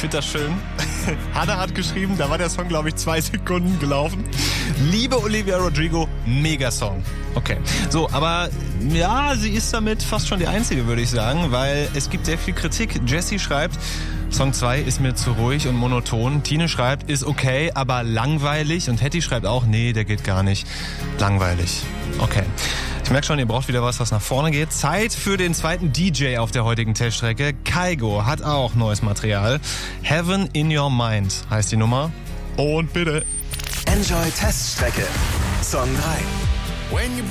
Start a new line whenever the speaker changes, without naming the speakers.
finde das schön. Hannah hat geschrieben, da war der Song, glaube ich, 2 Sekunden gelaufen. Liebe Olivia Rodrigo, mega Song. Okay, so, aber ja, sie ist damit fast schon die Einzige, würde ich sagen, weil es gibt sehr viel Kritik. Jessie schreibt, Song 2 ist mir zu ruhig und monoton. Tine schreibt, ist okay, aber langweilig. Und Hetty schreibt auch, nee, der geht gar nicht. Langweilig. Okay. Ich merke schon, ihr braucht wieder was nach vorne geht. Zeit für den zweiten DJ auf der heutigen Teststrecke. Kygo hat auch neues Material. Heaven in Your Mind heißt die Nummer. Und bitte.
Enjoy Teststrecke. Song 3.